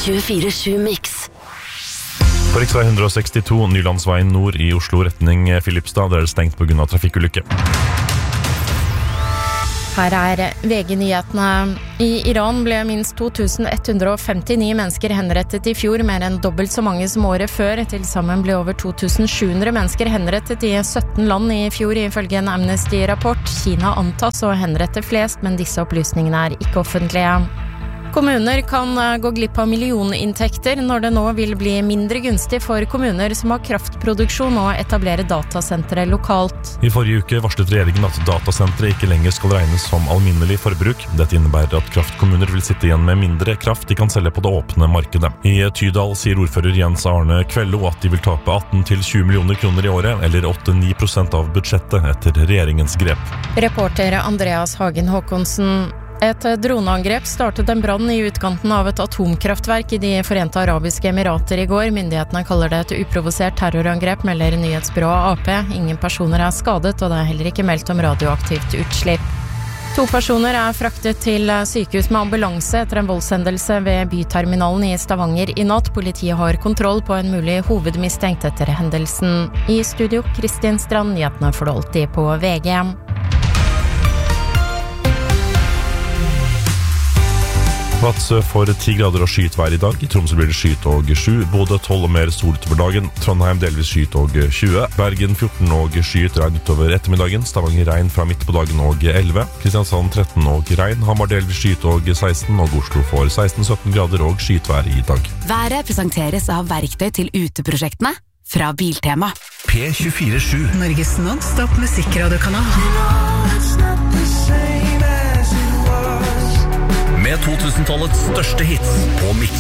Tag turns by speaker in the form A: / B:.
A: 24/7 Mix.
B: På riksvei 162 Nylandsveien nord i Oslo retning Filipstad, der det stengt på grunn av trafikkulykke.
C: Her VG-nyhetene. I Iran ble minst 2159 mennesker henrettet i fjor, mer enn dobbelt så mange som året før. Til sammen ble over 2700 mennesker henrettet i 17 land i fjor, ifølge en Amnesty-rapport. Kina antas å henrette flest, men disse opplysningene ikke offentlige. Kommuner kan gå glipp av millioninntekter når det nå vil bli mindre gunstig for kommuner som har kraftproduksjon og etablere datasentre lokalt.
B: I forrige uke varslet regjeringen at datasentre ikke lenger skal regnes som alminnelig forbruk. Dette innebærer at kraftkommuner vil sitte igjen med mindre kraft de kan selge på det åpne markedet. I Tydal sier ordfører Jens Arne Kvello at de vil tape 18–20 millioner kroner i året, eller 8–9% av budsjettet etter regjeringens grep.
C: Reporter Andreas Hagen Håkonsen. Et droneangrep startet en brann i utkanten av et atomkraftverk i de Forente Arabiske Emirater i går. Myndighetene kaller det et uprovosert terrorangrep, melder nyhetsbyrået AP. Ingen personer skadet, og det heller ikke meldt om radioaktivt utslipp. 2 personer fraktet til sykehus med ambulanse etter en voldshendelse ved byterminalen i Stavanger i natt. Politiet har kontroll på en mulig hovedmistenkt etter hendelsen. I studio, Kristin Strand, nyhetene får du alltid på VG.
B: Vadsø får 10 grader og skyet vær i dag. I Tromsø blir det skyet og 7. Bodø 12 og mer sol utover dagen. Trondheim delvis skyet og 20. Bergen 14 og skyet, regn utover ettermiddagen. Stavanger regn fra midt på dagen og 11. Kristiansand 13 og regn. Hamar delvis skyet og 16. Og Oslo får 16–17 grader og skyet vær i dag.
A: Været presenteres av verktøy til uteprosjektene fra Biltema.
D: P24/7
E: Norges non-stop musikkradiokanal.
D: med 2000-tallets største hits på Mix.